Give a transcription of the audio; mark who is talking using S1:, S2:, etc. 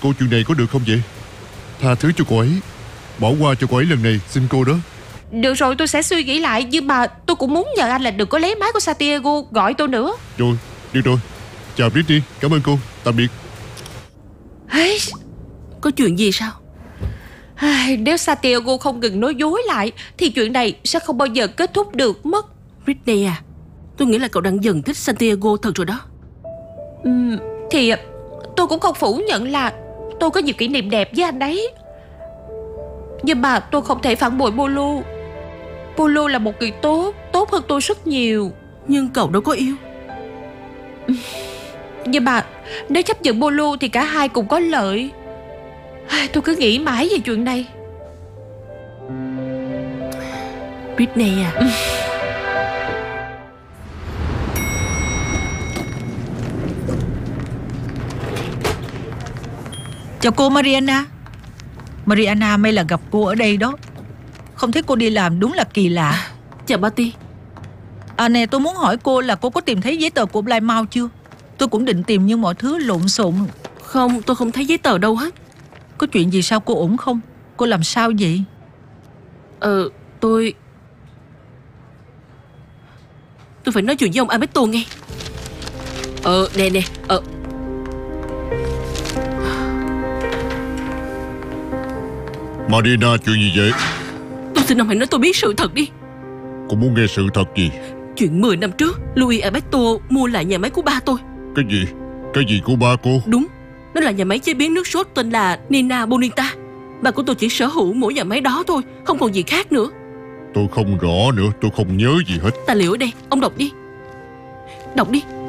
S1: cô chuyện này có được không vậy? Tha thứ cho cô ấy, bỏ qua cho cô ấy lần này, xin cô đó.
S2: Được rồi, tôi sẽ suy nghĩ lại. Nhưng mà tôi cũng muốn nhờ anh là đừng có lấy máy của Santiago gọi tôi nữa.
S1: Rồi, được rồi. Chào Britney, cảm ơn cô, tạm biệt.
S3: Có chuyện gì sao?
S2: Nếu Santiago không ngừng nói dối lại thì chuyện này sẽ không bao giờ kết thúc được mất.
S3: Britney à, tôi nghĩ là cậu đang dần thích Santiago thật rồi đó.
S2: Thì tôi cũng không phủ nhận là tôi có nhiều kỷ niệm đẹp với anh ấy. Nhưng mà tôi không thể phản bội Polo. Polo là một người tốt hơn tôi rất nhiều.
S3: Nhưng cậu đâu có yêu.
S2: Nhưng mà nếu chấp nhận Polo thì cả hai cùng có lợi. Tôi cứ nghĩ mãi về chuyện này.
S3: Britney à.
S4: Chào cô Mariana. Mariana, may là gặp cô ở đây đó. Không thấy cô đi làm đúng là kỳ lạ.
S3: Chào Patty.
S4: À nè, tôi muốn hỏi cô là cô có tìm thấy giấy tờ của Plymouth chưa? Tôi cũng định tìm nhưng mọi thứ lộn xộn.
S3: Không, tôi không thấy giấy tờ đâu hết.
S4: Có chuyện gì sao, cô ổn không? Cô làm sao vậy?
S3: Tôi phải nói chuyện với ông Alberto nghe. Nè
S1: Marina, chuyện gì vậy?
S3: Tôi xin ông hãy nói tôi biết sự thật đi.
S1: Cô muốn nghe sự thật gì?
S3: Chuyện 10 năm trước Luis Alberto mua lại nhà máy của ba tôi.
S1: Cái gì? Cái gì của ba cô?
S3: Đúng, nó là nhà máy chế biến nước sốt tên là Nina Bonita. Ba của tôi chỉ sở hữu mỗi nhà máy đó thôi, không còn gì khác nữa.
S1: Tôi không rõ nữa, tôi không nhớ gì hết.
S3: Tài liệu ở đây, ông đọc đi. Đọc đi.